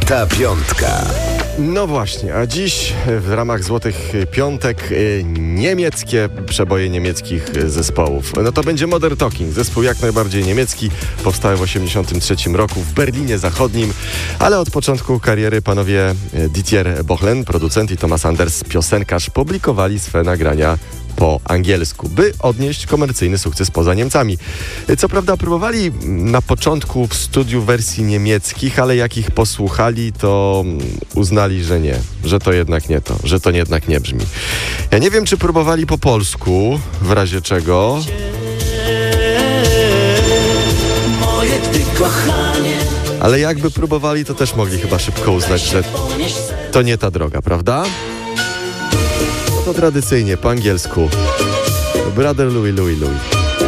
Złota Piątka. No właśnie, a dziś w ramach Złotych Piątek niemieckie przeboje niemieckich zespołów. No to będzie Modern Talking, zespół jak najbardziej niemiecki, powstały w 1983 roku w Berlinie Zachodnim, ale od początku kariery panowie Didier Bohlen, producent, i Thomas Anders, piosenkarz, publikowali swe nagrania po angielsku, by odnieść komercyjny sukces poza Niemcami. Co prawda próbowali na początku w studiu wersji niemieckich, ale jak ich posłuchali, to uznali, że nie, że to jednak nie to, że to jednak nie brzmi. Ja nie wiem, czy próbowali po polsku, w razie czego... Ale jakby próbowali, to też mogli chyba szybko uznać, że to nie ta droga, prawda? To tradycyjnie po angielsku Brother Louie Louie Louie.